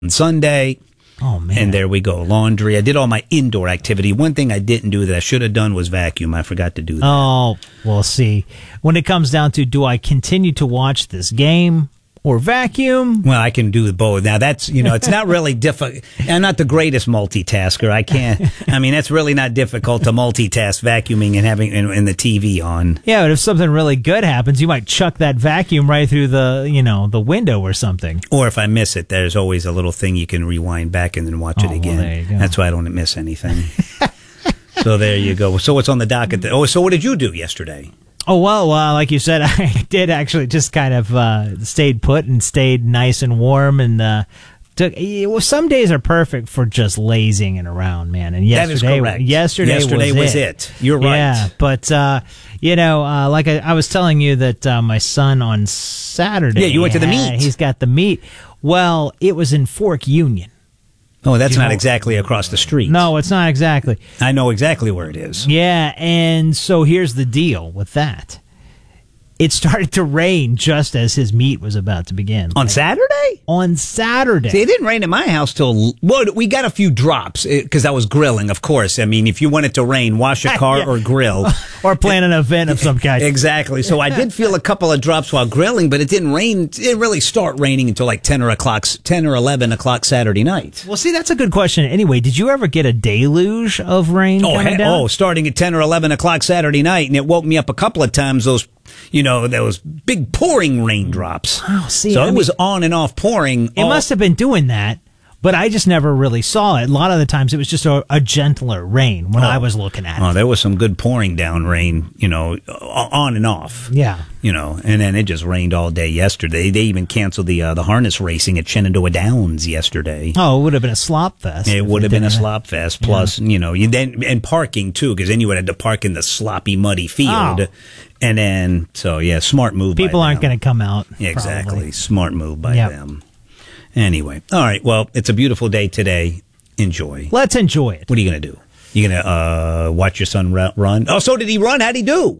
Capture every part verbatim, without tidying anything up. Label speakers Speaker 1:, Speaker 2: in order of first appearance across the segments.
Speaker 1: Sunday.
Speaker 2: Oh, man.
Speaker 1: And there we go. Laundry. I did all my indoor activity. One thing I didn't do that I should have done was vacuum. I forgot to do that.
Speaker 2: Oh, well, see. When it comes down to, do I continue to watch this game or vacuum?
Speaker 1: Well, I can do both. Now, that's, you know, it's not really difficult. I'm not the greatest multitasker. I can't, I mean, that's really not difficult to multitask vacuuming and having and, and the T V on.
Speaker 2: Yeah, but if something really good happens, you might chuck that vacuum right through the, you know, the window or something.
Speaker 1: Or if I miss it, there's always a little thing you can rewind back and then watch
Speaker 2: Oh,
Speaker 1: it again.
Speaker 2: well, there you go.
Speaker 1: That's why I don't miss anything. So there you go. So what's on the docket? Oh, so what did you do yesterday?
Speaker 2: Oh, well, uh, like you said, I did actually just kind of uh, stayed put and stayed nice and warm. And uh, took, well, some days are perfect for just lazing and around, man. And yesterday,
Speaker 1: that is correct.
Speaker 2: Yesterday,
Speaker 1: yesterday
Speaker 2: was,
Speaker 1: was
Speaker 2: it.
Speaker 1: it. You're right.
Speaker 2: Yeah, but, uh, you know, uh, like I, I was telling you that uh, my son on Saturday.
Speaker 1: Yeah, you went to the
Speaker 2: had-
Speaker 1: meet.
Speaker 2: He's got the meet. Well, it was in Fork Union.
Speaker 1: Oh, that's
Speaker 2: You
Speaker 1: not
Speaker 2: know-
Speaker 1: exactly across the street.
Speaker 2: No, it's not exactly.
Speaker 1: I know exactly where it is.
Speaker 2: Yeah, and so here's the deal with that. It started to rain just as his meet was about to begin.
Speaker 1: On Saturday?
Speaker 2: On Saturday.
Speaker 1: See, it didn't rain at my house till, well, we got a few drops because I was grilling, of course. I mean, if you want it to rain, wash your car
Speaker 2: Yeah.
Speaker 1: or grill.
Speaker 2: Or plan an event of some kind.
Speaker 1: Exactly. So I did feel a couple of drops while grilling, but it didn't rain. It didn't really start raining until like ten or o'clock, ten or eleven o'clock Saturday night.
Speaker 2: Well, see, that's a good question. Anyway, did you ever get a deluge of rain
Speaker 1: Oh,
Speaker 2: coming
Speaker 1: he-
Speaker 2: down?
Speaker 1: oh, starting at ten or eleven o'clock Saturday night, and it woke me up a couple of times. Those, you know, those big pouring raindrops.
Speaker 2: Oh, see,
Speaker 1: so
Speaker 2: I
Speaker 1: it
Speaker 2: mean-
Speaker 1: was on and off pouring.
Speaker 2: It
Speaker 1: all-
Speaker 2: must have been doing that, but I just never really saw it. A lot of the times it was just a, a gentler rain when
Speaker 1: Oh.
Speaker 2: I was looking at it.
Speaker 1: Oh, there was some good pouring down rain, you know, on and off.
Speaker 2: Yeah.
Speaker 1: You know, and then it just rained all day yesterday. They even canceled the uh, the harness racing at Shenandoah Downs yesterday.
Speaker 2: Oh, it would have been a slop fest.
Speaker 1: It
Speaker 2: if
Speaker 1: would
Speaker 2: they
Speaker 1: have been a
Speaker 2: did that.
Speaker 1: slop fest. Plus, you know, you then and parking too, because then you would have to park in the sloppy, muddy field,
Speaker 2: Oh.
Speaker 1: and then so yeah, smart move.
Speaker 2: People
Speaker 1: by
Speaker 2: aren't
Speaker 1: them.
Speaker 2: going to come out.
Speaker 1: Yeah, exactly,
Speaker 2: probably.
Speaker 1: smart move by
Speaker 2: Yep.
Speaker 1: them. Anyway, all right. Well, it's a beautiful day today. Enjoy.
Speaker 2: Let's enjoy it.
Speaker 1: What are you going to do? You going to uh, watch your son ru- run? Oh, so did he run? How'd he do?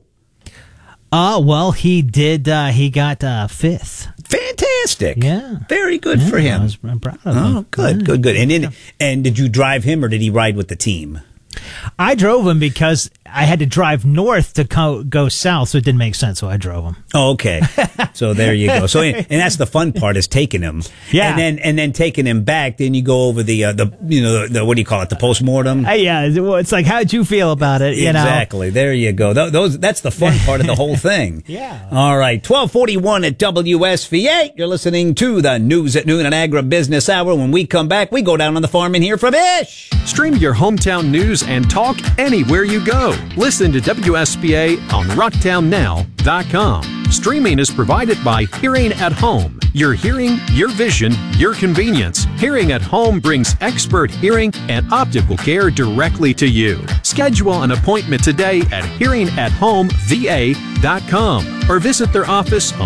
Speaker 2: Uh, well, he did. Uh, he got uh, fifth.
Speaker 1: Fantastic.
Speaker 2: Yeah.
Speaker 1: Very good
Speaker 2: Yeah,
Speaker 1: for him.
Speaker 2: I was, I'm proud of him.
Speaker 1: Oh, good,
Speaker 2: Yeah.
Speaker 1: good, good. And then, and did you drive him or did he ride with the team?
Speaker 2: I drove him because I had to drive north to co- go south, so it didn't make sense. So I drove him.
Speaker 1: Oh, okay. So there you go. So and that's the fun part is taking him.
Speaker 2: Yeah.
Speaker 1: And then and then taking him back. Then you go over the uh, the you know the, what do you call it, the postmortem.
Speaker 2: Uh, yeah, well, it's like, how'd you feel about it? You
Speaker 1: Exactly. There you go. Th- Those that's the fun part of the whole thing.
Speaker 2: Yeah.
Speaker 1: All right. twelve forty-one at W S V A. You're listening to the News at Noon and Agribusiness Hour. When we come back, we go down on the farm and hear from Ish.
Speaker 3: Stream your hometown news and talk anywhere you go. Listen to W S B A on rocktown now dot com. Streaming is provided by Hearing at Home. Your hearing, your vision, your convenience. Hearing at Home brings expert hearing and optical care directly to you. Schedule an appointment today at hearing at home v a dot com or visit their office on